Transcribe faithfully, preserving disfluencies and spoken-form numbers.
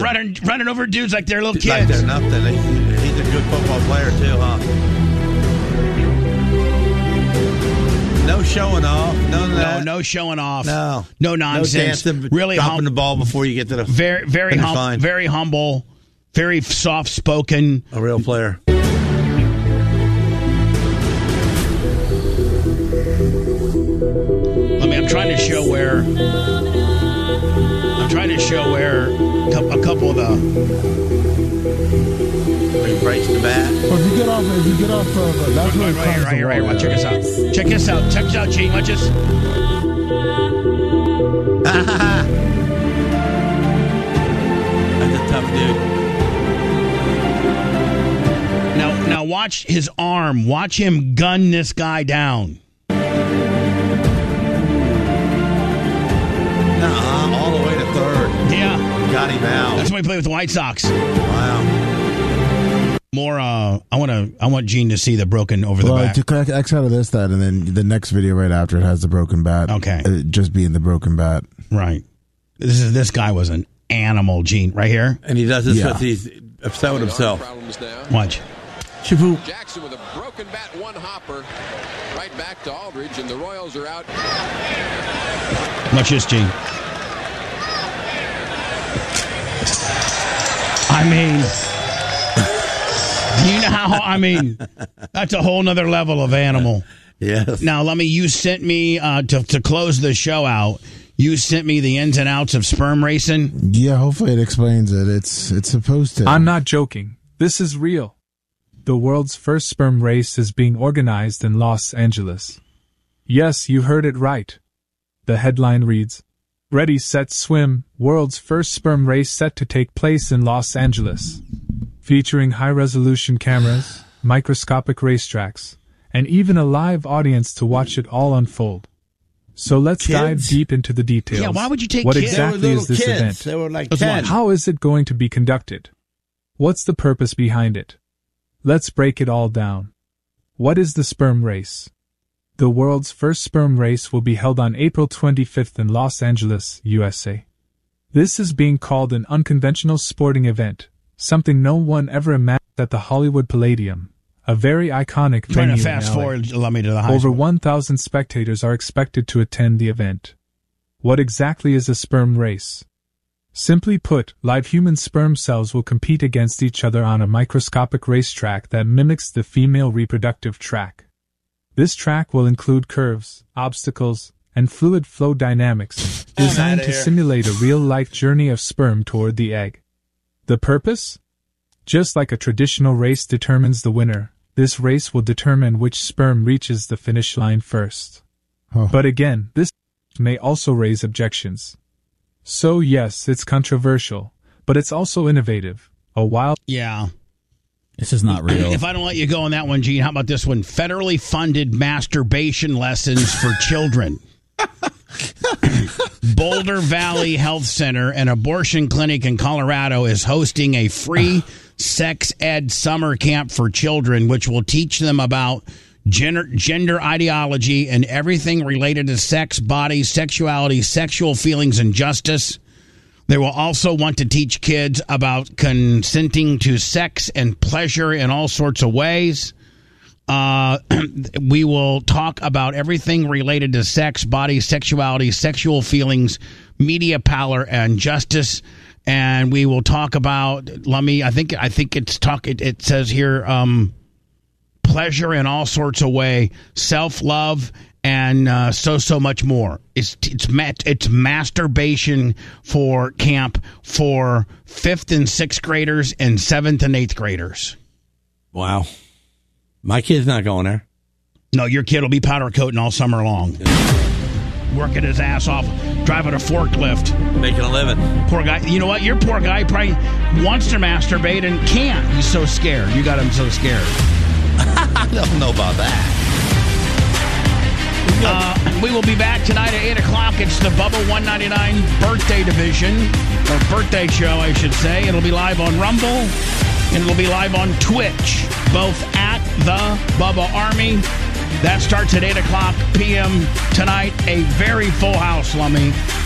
running running over dudes like they're little kids. Like they're nothing. He, he's a good football player, too, huh? No showing off. None of that. No, no showing off. No. No nonsense. No dancing, really dropping hum- the ball before you get to the Very, very, hum- very humble, very soft-spoken. A real player. I mean, I'm trying to show where... I'm trying to show where a couple of the... He breaks the bat. Well, if you get off, if you get off, uh, that's right, right, right, right here, right here. Check this out. Check this out. Check this out, Gene. Watch this. That's a tough dude. Now, now watch his arm. Watch him gun this guy down. Nuh-uh, all the way to third. Yeah. Got him out. That's why he played with the White Sox. Wow. More, uh, I want to. I want Gene to see the broken over well, the back. To crack X out of this, that, and then the next video right after it has the broken bat. Okay, uh, just being the broken bat. Right. This is this guy was an animal, Gene. Right here, and he does this yeah. with he's upset with himself. Watch. Shabu. Jackson with a broken bat, one hopper, right back to Aldridge, and the Royals are out. Watch this, Gene. I mean. You know how, I mean, that's a whole nother level of animal. Yes. Now, let me, you sent me, uh, to, to close the show out, you sent me the ins and outs of sperm racing. Yeah, hopefully it explains it. It's, it's supposed to. I'm not joking. This is real. The world's first sperm race is being organized in Los Angeles. Yes, you heard it right. The headline reads, Ready, Set, Swim, world's first sperm race set to take place in Los Angeles. Featuring high-resolution cameras, microscopic racetracks, and even a live audience to watch it all unfold. So let's kids? dive deep into the details. Yeah, why would you take what kids? exactly is this kids. event? They were like Let's ten. watch. How is it going to be conducted? What's the purpose behind it? Let's break it all down. What is the sperm race? The world's first sperm race will be held on April twenty-fifth in Los Angeles, U S A. This is being called an unconventional sporting event, something no one ever imagined at the Hollywood Palladium, a very iconic I'm trying venue to fast in L A. forward, allow me to the high Over school. one thousand spectators are expected to attend the event. What exactly is a sperm race? Simply put, live human sperm cells will compete against each other on a microscopic racetrack that mimics the female reproductive track. This track will include curves, obstacles, and fluid flow dynamics, designed to simulate a real-life journey of sperm toward the egg. The purpose? Just like a traditional race determines the winner, this race will determine which sperm reaches the finish line first. Huh. But again, this may also raise objections. So yes, it's controversial, but it's also innovative. A wild... Yeah. This is not real. If I don't let you go on that one, Gene, how about this one? Federally funded masturbation lessons for children. Boulder Valley Health Center, an abortion clinic in Colorado, is hosting a free sex ed summer camp for children, which will teach them about gender, gender ideology and everything related to sex, body, sexuality, sexual feelings, and justice. They will also want to teach kids about consenting to sex and pleasure in all sorts of ways. Uh, we will talk about everything related to sex, body, sexuality, sexual feelings, media power, and justice. And we will talk about, let me, I think, I think it's talk. It, it says here, um, pleasure in all sorts of way, self-love, and uh, so so much more. It's it's mat, it's masturbation for camp for fifth and sixth graders and seventh and eighth graders. Wow. My kid's not going there. No, your kid will be powder coating all summer long. Working his ass off, driving a forklift. Making a living. Poor guy. You know what? Your poor guy probably wants to masturbate and can't. He's so scared. You got him so scared. I don't know about that. Uh, we will be back tonight at eight o'clock. It's the Bubba one ninety-nine birthday division, or birthday show, I should say. It'll be live on Rumble, and it'll be live on Twitch, both at the Bubba Army. That starts at eight o'clock p.m. tonight. A very full house, Lummy.